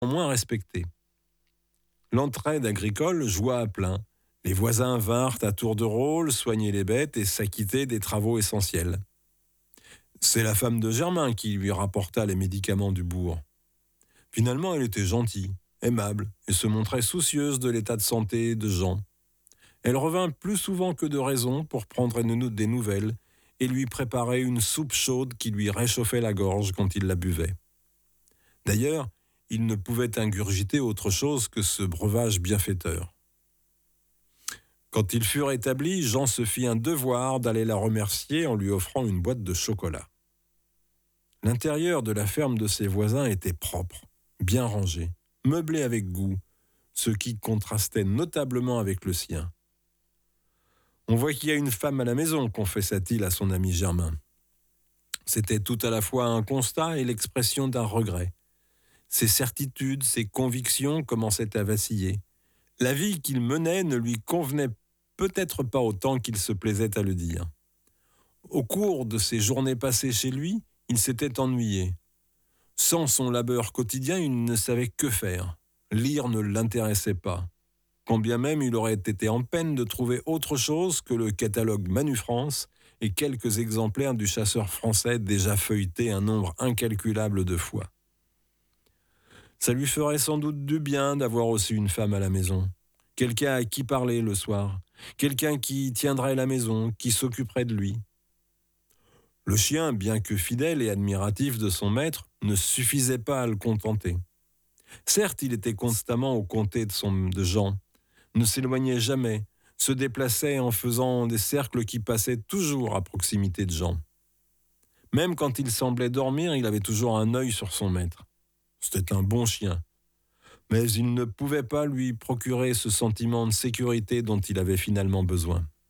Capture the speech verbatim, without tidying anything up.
moins respecté. L'entraide agricole joua à plein. Les voisins vinrent à tour de rôle soigner les bêtes et s'acquitter des travaux essentiels. C'est la femme de Germain qui lui rapporta les médicaments du bourg. Finalement, elle était gentille, aimable et se montrait soucieuse de l'état de santé de Jean. Elle revint plus souvent que de raison pour prendre des nouvelles et lui préparer une soupe chaude qui lui réchauffait la gorge quand il la buvait. D'ailleurs, il ne pouvait ingurgiter autre chose que ce breuvage bienfaiteur. Quand il fut rétabli, Jean se fit un devoir d'aller la remercier en lui offrant une boîte de chocolat. L'intérieur de la ferme de ses voisins était propre, bien rangé, meublé avec goût, ce qui contrastait notablement avec le sien. « On voit qu'il y a une femme à la maison », confessa-t-il à son ami Germain. C'était tout à la fois un constat et l'expression d'un regret. Ses certitudes, ses convictions commençaient à vaciller. La vie qu'il menait ne lui convenait peut-être pas autant qu'il se plaisait à le dire. Au cours de ses journées passées chez lui, il s'était ennuyé. Sans son labeur quotidien, il ne savait que faire. Lire ne l'intéressait pas. Quand bien même il aurait été en peine de trouver autre chose que le catalogue Manu France et quelques exemplaires du Chasseur français déjà feuilletés un nombre incalculable de fois. Ça lui ferait sans doute du bien d'avoir aussi une femme à la maison. Quelqu'un à qui parler le soir. Quelqu'un qui tiendrait la maison, qui s'occuperait de lui. Le chien, bien que fidèle et admiratif de son maître, ne suffisait pas à le contenter. Certes, il était constamment aux côtés de, son, de Jean, ne s'éloignait jamais, se déplaçait en faisant des cercles qui passaient toujours à proximité de Jean. Même quand il semblait dormir, il avait toujours un œil sur son maître. C'était un bon chien. Mais il ne pouvait pas lui procurer ce sentiment de sécurité dont il avait finalement besoin.